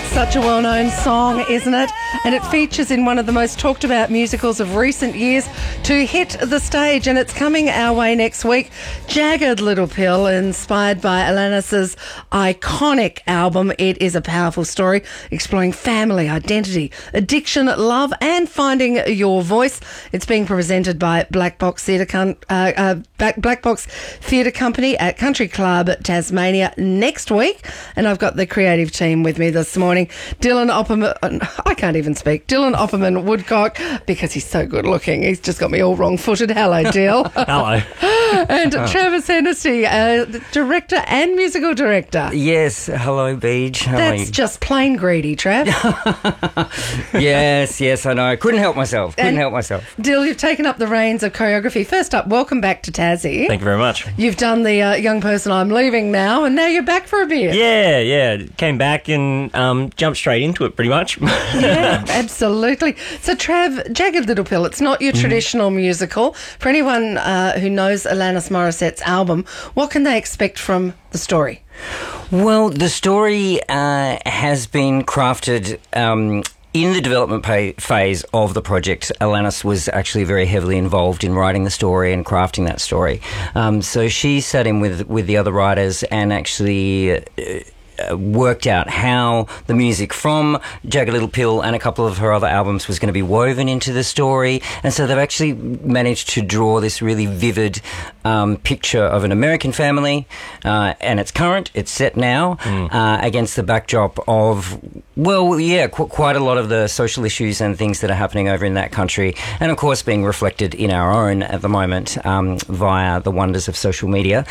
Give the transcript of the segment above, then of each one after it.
It's such a well-known song, isn't it? And it features in one of the most talked about musicals of recent years to hit the stage, and it's coming our way next week. Jagged Little Pill, inspired by Alanis's iconic album. It is a powerful story exploring family, identity, addiction, love, and finding your voice. It's being presented by Black Box Theatre Company at Country Club Tasmania next week, and I've got the creative team with me this morning. Dylan Opperman, I can't even speak. Dylan Opperman Woodcock, because he's so good looking. He's just got me all wrong-footed. Hello, Dill. Hello. And Travis Hennessy, director and musical director. Yes, hello, Beej. That's just plain greedy, Trav. Yes, I know. Couldn't help myself. Dill, you've taken up the reins of choreography. First up, welcome back to Tassie. Thank you very much. You've done the Young Person I'm Leaving Now, and now you're back for a bit. Yeah. Came back and jumped straight into it pretty much. Yeah, absolutely. So, Trav, Jagged Little Pill, it's not your traditional musical. For anyone who knows Alanis Morissette's album, what can they expect from the story? Well, the story has been crafted in the development phase of the project. Alanis was actually very heavily involved in writing the story and crafting that story. So she sat in with the other writers and actually worked out how the music from Jagged Little Pill and a couple of her other albums was going to be woven into the story. And so they've actually managed to draw this really vivid picture of an American family, and it's current, it's set now, against the backdrop of, quite a lot of the social issues and things that are happening over in that country, and of course being reflected in our own at the moment via the wonders of social media.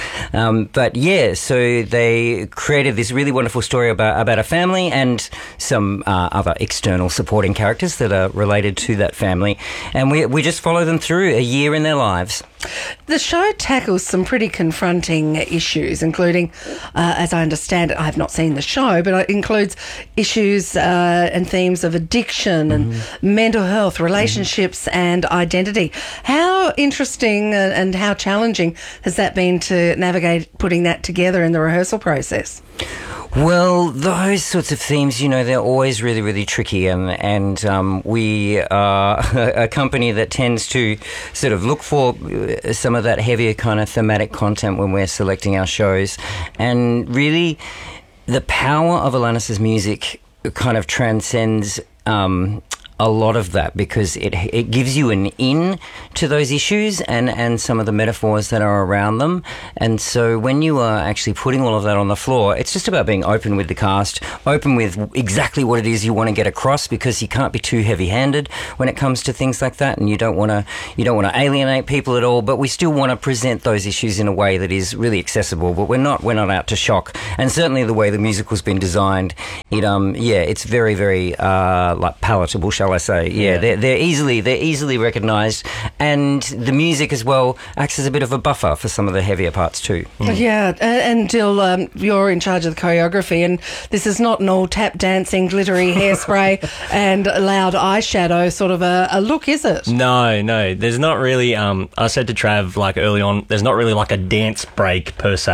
So they created this really wonderful story about a family and some other external supporting characters that are related to that family, and we just follow them through a year in their lives. The show tackles some pretty confronting issues, including, as I understand it, I have not seen the show, but it includes issues and themes of addiction and mental health, relationships and identity. How interesting and how challenging has that been to navigate putting that together in the rehearsal process? Well, those sorts of themes, they're always really, really tricky, and we are a company that tends to sort of look for some of that heavier kind of thematic content when we're selecting our shows. And really, the power of Alanis's music kind of transcends a lot of that, because it gives you an in to those issues and some of the metaphors that are around them. And so when you are actually putting all of that on the floor, it's just about being open with the cast, open with exactly what it is you want to get across, because you can't be too heavy-handed when it comes to things like that, and you don't want to alienate people at all, but we still want to present those issues in a way that is really accessible, but we're not out to shock. And certainly the way the musical's been designed, it's very, very palatable, shall I say. They're easily recognised, and the music as well acts as a bit of a buffer for some of the heavier parts too. Yeah, and Jill, you're in charge of the choreography, and this is not an all tap dancing, glittery hairspray and loud eyeshadow sort of a look, is it? No, there's not really, I said to Trav early on, there's not really a dance break per se.